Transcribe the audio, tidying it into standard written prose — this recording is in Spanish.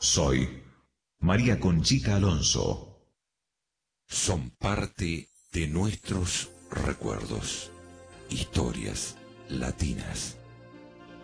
Soy María Conchita Alonso. Son parte de nuestros recuerdos. Historias latinas.